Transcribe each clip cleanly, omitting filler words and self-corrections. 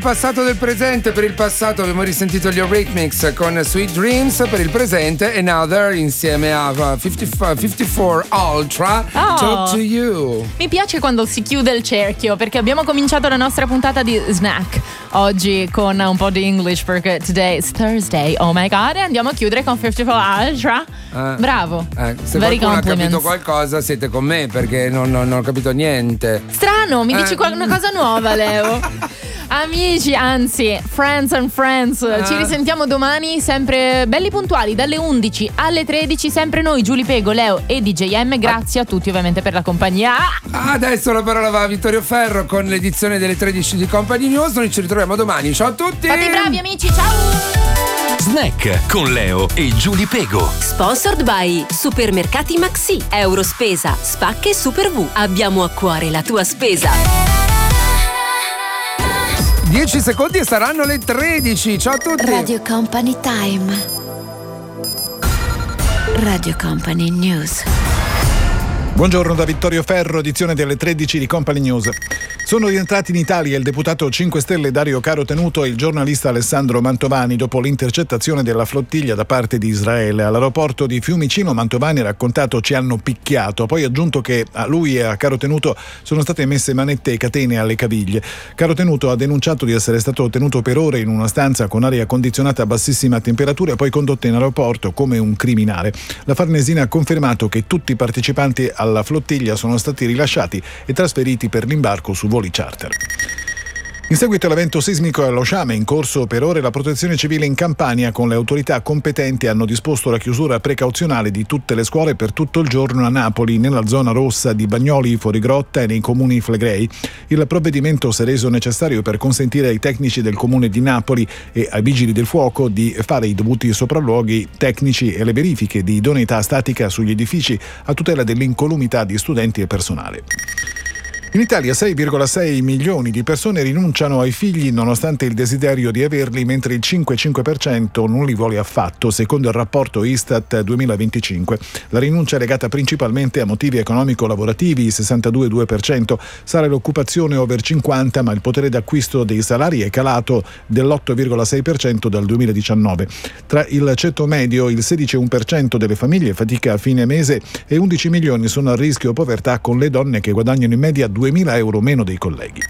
Passato del presente. Per il passato abbiamo risentito gli Eurythmics con Sweet Dreams, per il presente Another insieme a 54 Ultra. Talk to You. Mi piace quando si chiude il cerchio, perché abbiamo cominciato la nostra puntata di Snack oggi con un po' di English, perché today is Thursday, oh my god, e andiamo a chiudere con 54 Ultra. Bravo. Se Very qualcuno ha compliments. capito qualcosa siete con me, perché non ho capito niente. Strano, mi dici una cosa nuova, Leo. Amici, anzi, friends and friends, ci risentiamo domani, sempre belli puntuali, dalle 11 alle 13, sempre noi, Giulia Pego, Leo e DJM. Grazie a tutti ovviamente per la compagnia. Adesso la parola va a Vittorio Ferro con l'edizione delle 13 di Company News. Noi ci ritroviamo domani, ciao a tutti. Fate i bravi amici, ciao. Snack con Leo e Giulia Pego. Sponsored by Supermercati Maxi, Eurospesa, Spacche e Super V. Abbiamo a cuore la tua spesa. 10 secondi e saranno le 13. Ciao a tutti. Radio Company Time. Radio Company News. Buongiorno da Vittorio Ferro, edizione delle 13 di Company News. Sono rientrati in Italia il deputato 5 Stelle Dario Carotenuto e il giornalista Alessandro Mantovani dopo l'intercettazione della flottiglia da parte di Israele. All'aeroporto di Fiumicino Mantovani ha raccontato ci hanno picchiato, poi ha aggiunto che a lui e a Carotenuto sono state messe manette e catene alle caviglie. Carotenuto ha denunciato di essere stato tenuto per ore in una stanza con aria condizionata a bassissima temperatura e poi condotto in aeroporto come un criminale. La Farnesina ha confermato che tutti i partecipanti alla flottiglia sono stati rilasciati e trasferiti per l'imbarco su voli charter. In seguito all'evento sismico allo Sciame, in corso per ore, la Protezione Civile in Campania con le autorità competenti hanno disposto la chiusura precauzionale di tutte le scuole per tutto il giorno a Napoli, nella zona rossa di Bagnoli, Fuorigrotta e nei comuni flegrei. Il provvedimento si è reso necessario per consentire ai tecnici del comune di Napoli e ai vigili del fuoco di fare i dovuti sopralluoghi tecnici e le verifiche di idoneità statica sugli edifici a tutela dell'incolumità di studenti e personale. In Italia 6,6 milioni di persone rinunciano ai figli nonostante il desiderio di averli, mentre il 5,5% non li vuole affatto, secondo il rapporto Istat 2025. La rinuncia è legata principalmente a motivi economico-lavorativi, 62,2%, sale l'occupazione over 50, ma il potere d'acquisto dei salari è calato dell'8,6% dal 2019. Tra il ceto medio il 16,1% delle famiglie fatica a fine mese e 11 milioni sono a rischio povertà, con le donne che guadagnano in media 2.000 euro meno dei colleghi.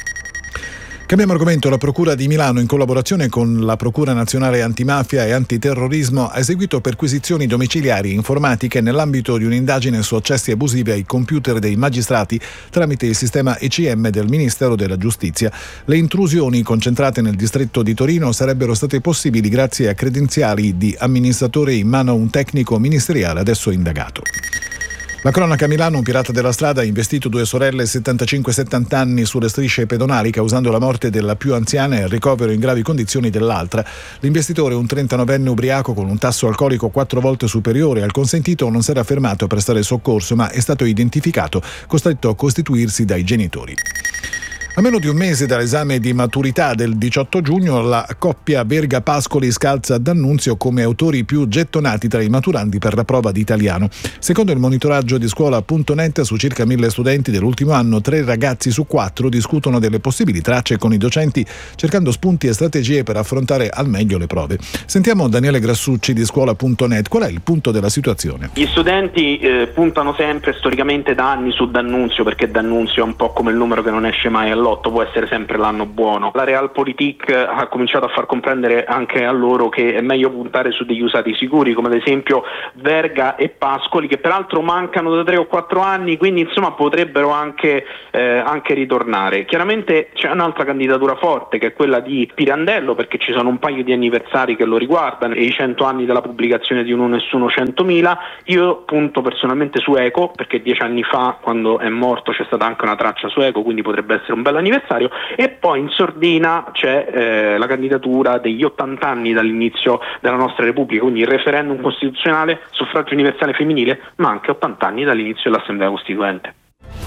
Cambiamo argomento. La Procura di Milano, in collaborazione con la Procura Nazionale Antimafia e Antiterrorismo, ha eseguito perquisizioni domiciliari e informatiche nell'ambito di un'indagine su accessi abusivi ai computer dei magistrati tramite il sistema ECM del Ministero della Giustizia. Le intrusioni, concentrate nel distretto di Torino, sarebbero state possibili grazie a credenziali di amministratore in mano a un tecnico ministeriale adesso indagato. La cronaca a Milano: un pirata della strada ha investito due sorelle 75-70 anni sulle strisce pedonali, causando la morte della più anziana e il ricovero in gravi condizioni dell'altra. L'investitore, un 39enne ubriaco con un tasso alcolico 4 volte superiore al consentito, non si era fermato a prestare soccorso, ma è stato identificato, costretto a costituirsi dai genitori. A meno di un mese dall'esame di maturità del 18 giugno, la coppia Verga-Pascoli scalza D'Annunzio come autori più gettonati tra i maturanti per la prova di italiano. Secondo il monitoraggio di scuola.net, su circa 1.000 studenti dell'ultimo anno, 3 ragazzi su 4 discutono delle possibili tracce con i docenti, cercando spunti e strategie per affrontare al meglio le prove. Sentiamo Daniele Grassucci di scuola.net. Qual è il punto della situazione? Gli studenti puntano sempre storicamente da anni su D'Annunzio, perché D'Annunzio è un po' come il numero che non esce mai all'otto, può essere sempre l'anno buono. La Realpolitik ha cominciato a far comprendere anche a loro che è meglio puntare su degli usati sicuri, come ad esempio Verga e Pascoli, che peraltro mancano da 3 o 4 anni, quindi insomma potrebbero anche ritornare. Chiaramente c'è un'altra candidatura forte, che è quella di Pirandello, perché ci sono un paio di anniversari che lo riguardano, e i 100 anni della pubblicazione di Uno Nessuno 100.000. Io punto personalmente su Eco, perché 10 anni fa, quando è morto, c'è stata anche una traccia su Eco, quindi potrebbe essere un bel anniversario. E poi in sordina c'è la candidatura degli 80 anni dall'inizio della nostra Repubblica, quindi il referendum costituzionale, suffragio universale femminile, ma anche 80 anni dall'inizio dell'Assemblea Costituente.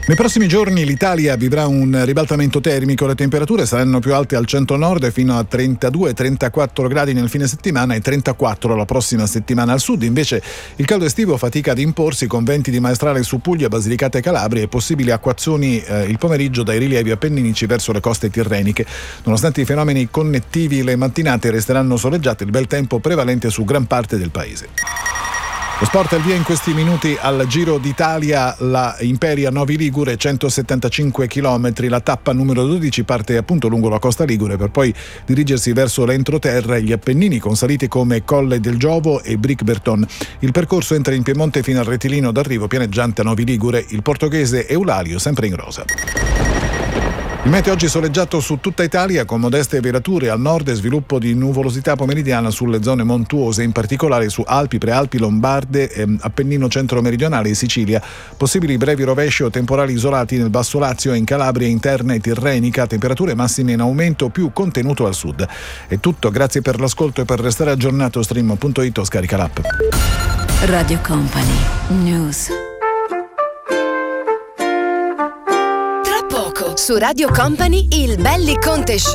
Nei prossimi giorni l'Italia vivrà un ribaltamento termico, le temperature saranno più alte al centro-nord fino a 32-34 gradi nel fine settimana e 34 la prossima settimana. Al sud invece il caldo estivo fatica ad imporsi con venti di maestrale su Puglia, Basilicata e Calabria e possibili acquazzoni il pomeriggio dai rilievi appenninici verso le coste tirreniche. Nonostante i fenomeni connettivi, le mattinate resteranno soleggiate, il bel tempo prevalente su gran parte del paese. Lo sport è il via in questi minuti al Giro d'Italia, la Imperia Novi Ligure, 175 km, la tappa numero 12 parte appunto lungo la costa ligure per poi dirigersi verso l'entroterra e gli Appennini con salite come Colle del Giovo e Bricberton. Il percorso entra in Piemonte fino al rettilineo d'arrivo pianeggiante a Novi Ligure, il portoghese Eulalio sempre in rosa. Il meteo oggi soleggiato su tutta Italia con modeste velature al nord e sviluppo di nuvolosità pomeridiana sulle zone montuose, in particolare su Alpi, Prealpi, Lombarde, Appennino centro-meridionale e Sicilia. Possibili brevi rovesci o temporali isolati nel Basso Lazio e in Calabria interna e tirrenica, temperature massime in aumento più contenuto al sud. È tutto, grazie per l'ascolto e per restare aggiornato stream.it o scarica l'app. Radio Company News. Su Radio Company il Belli Conte Show.